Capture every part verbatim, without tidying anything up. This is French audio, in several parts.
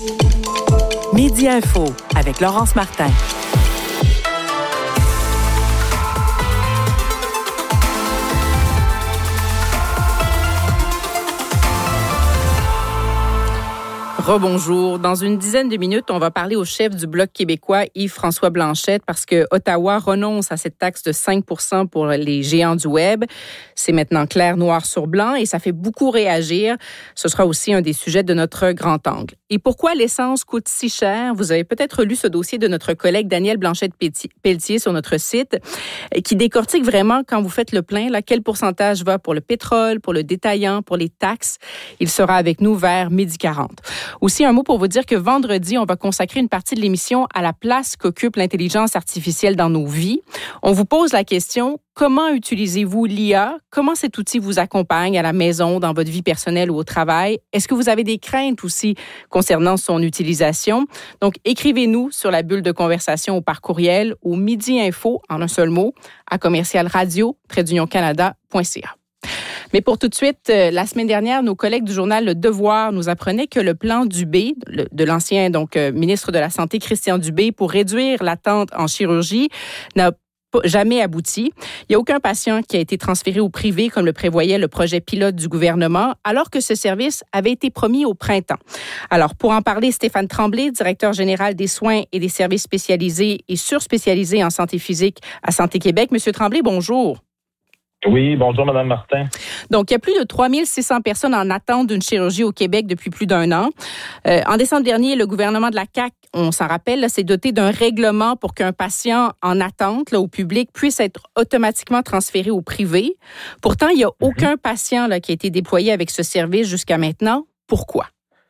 Midi Info avec Laurence Martin. Rebonjour. Dans une dizaine de minutes, on va parler au chef du Bloc québécois, Yves-François Blanchet, parce que Ottawa renonce à cette taxe de cinq pour cent pour les géants du Web. C'est maintenant clair, noir sur blanc, et ça fait beaucoup réagir. Ce sera aussi un des sujets de notre grand angle. Et pourquoi l'essence coûte si cher? Vous avez peut-être lu ce dossier de notre collègue Daniel Blanchet-Pelletier sur notre site, qui décortique vraiment, quand vous faites le plein, là, quel pourcentage va pour le pétrole, pour le détaillant, pour les taxes. Il sera avec nous vers midi quarante. Aussi, un mot pour vous dire que vendredi, on va consacrer une partie de l'émission à la place qu'occupe l'intelligence artificielle dans nos vies. On vous pose la question, comment utilisez-vous l'I A? Comment cet outil vous accompagne à la maison, dans votre vie personnelle ou au travail? Est-ce que vous avez des craintes aussi concernant son utilisation? Donc, écrivez-nous sur la bulle de conversation ou par courriel au midi info, en un seul mot, à commercial radio trait d'union canada point c a. Mais pour tout de suite, la semaine dernière, nos collègues du journal Le Devoir nous apprenaient que le plan Dubé, de l'ancien donc ministre de la Santé Christian Dubé, pour réduire l'attente en chirurgie, n'a jamais abouti. Il n'y a aucun patient qui a été transféré au privé comme le prévoyait le projet pilote du gouvernement, alors que ce service avait été promis au printemps. Alors, pour en parler, Stéphane Tremblay, directeur général des soins et des services spécialisés et surspécialisés en santé physique à Santé Québec. Monsieur Tremblay, bonjour. Oui, bonjour, Mme Martin. Donc, il y a plus de trois mille six cents personnes en attente d'une chirurgie au Québec depuis plus d'un an. Euh, en décembre dernier, le gouvernement de la C A Q, on s'en rappelle, là, s'est doté d'un règlement pour qu'un patient en attente là, au public puisse être automatiquement transféré au privé. Pourtant, il n'y a mm-hmm. aucun patient là, qui a été déployé avec ce service jusqu'à maintenant. Pourquoi?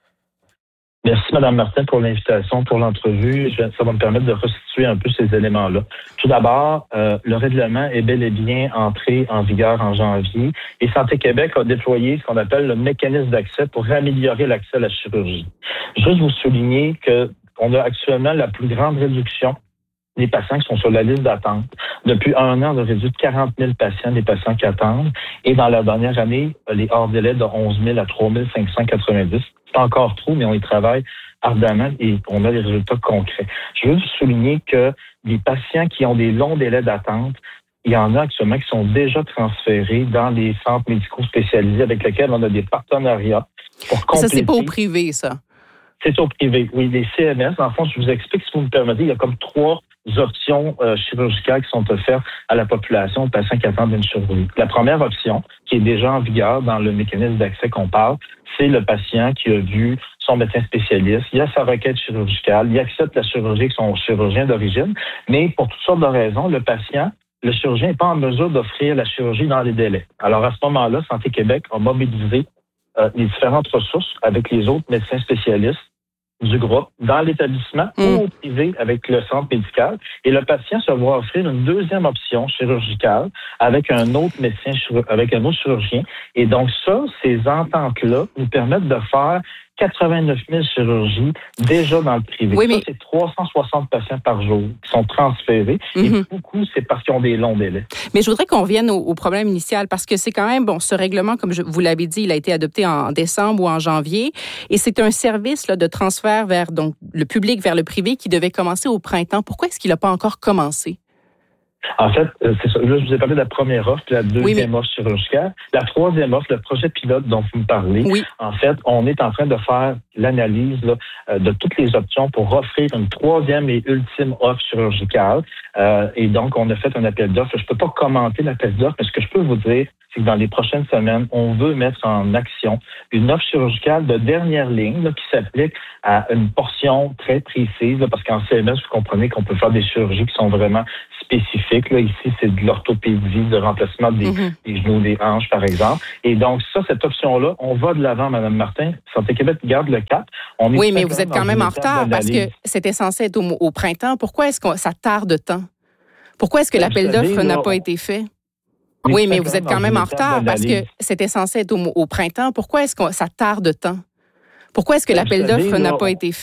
Merci, Mme Martin, pour l'invitation, pour l'entrevue. Je, ça va me permettre de restituer un peu ces éléments-là. Tout d'abord, euh, le règlement est bel et bien entré en vigueur en janvier et Santé Québec a déployé ce qu'on appelle le mécanisme d'accès pour améliorer l'accès à la chirurgie. Juste vous souligner qu'on a actuellement la plus grande réduction des patients qui sont sur la liste d'attente. Depuis un an, on a réduit de quarante mille patients, des patients qui attendent. Et dans la dernière année, les hors-délais de onze mille à trois mille cinq cent quatre-vingt-dix. C'est encore trop, mais on y travaille ardemment et on a des résultats concrets. Je veux vous souligner que les patients qui ont des longs délais d'attente, il y en a actuellement qui sont déjà transférés dans les centres médicaux spécialisés avec lesquels on a des partenariats pour compléter. Ça, c'est pas au privé, ça? C'est au privé, oui. Les C M S, en fond, je vous explique, si vous me permettez, il y a comme trois options euh, chirurgicales qui sont offertes à la population, aux patients qui attendent une chirurgie. La première option, qui est déjà en vigueur dans le mécanisme d'accès qu'on parle, c'est le patient qui a vu son médecin spécialiste, il a sa requête chirurgicale, il accepte la chirurgie avec son chirurgien d'origine, mais pour toutes sortes de raisons, le patient, le chirurgien n'est pas en mesure d'offrir la chirurgie dans les délais. Alors à ce moment-là, Santé Québec a mobilisé euh, les différentes ressources avec les autres médecins spécialistes du groupe dans l'établissement mmh. ou au privé avec le centre médical. Et le patient se voit offrir une deuxième option chirurgicale avec un autre médecin, avec un autre chirurgien. Et donc ça, ces ententes-là nous permettent de faire quatre-vingt-neuf mille chirurgies déjà dans le privé. Oui, mais... Ça, c'est trois cent soixante patients par jour qui sont transférés. Mm-hmm. Et beaucoup, c'est parce qu'ils ont des longs délais. Mais je voudrais qu'on revienne au, au problème initial parce que c'est quand même, bon, ce règlement, comme je, vous l'avez dit, il a été adopté en décembre ou en janvier. Et c'est un service là, de transfert vers donc, le public vers le privé qui devait commencer au printemps. Pourquoi est-ce qu'il n'a pas encore commencé? En fait, c'est ça. Là, je vous ai parlé de la première offre, la deuxième oui, mais... offre chirurgicale. La troisième offre, le projet pilote dont vous me parlez, oui. en fait, on est en train de faire l'analyse là, de toutes les options pour offrir une troisième et ultime offre chirurgicale. Euh, et donc, on a fait un appel d'offres. Je ne peux pas commenter l'appel d'offres, mais ce que je peux vous dire, c'est que dans les prochaines semaines, on veut mettre en action une offre chirurgicale de dernière ligne là, qui s'applique à une portion très précise, là, parce qu'en C M S, vous comprenez qu'on peut faire des chirurgies qui sont vraiment spécifiques. Là. Ici, c'est de l'orthopédie, de remplacement des, mm-hmm. des genoux, des hanches, par exemple. Et donc, ça, cette option-là, on va de l'avant, Mme Martin. Santé Québec garde le cap. On est oui, mais vous êtes quand même en retard parce que c'était censé être au, au printemps. Pourquoi est-ce que ça tarde tant? Pourquoi est-ce que l'appel d'offres n'a pas été fait? Oui, oui mais vous êtes quand même en retard parce que c'était censé être au, au printemps. Pourquoi est-ce que ça tarde tant? Pourquoi est-ce que l'appel d'offres n'a pas été fait?